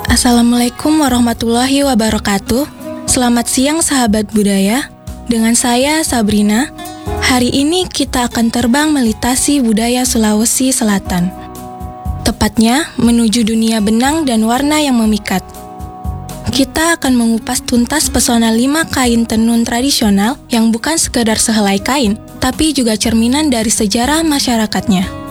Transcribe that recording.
Assalamualaikum warahmatullahi wabarakatuh. Selamat siang sahabat budaya. Dengan saya Sabrina. Hari ini kita akan terbang melintasi budaya Sulawesi Selatan. Tepatnya menuju dunia benang dan warna yang memikat. Kita akan mengupas tuntas pesona 5 kain tenun tradisional yang bukan sekedar sehelai kain, tapi juga cerminan dari sejarah masyarakatnya.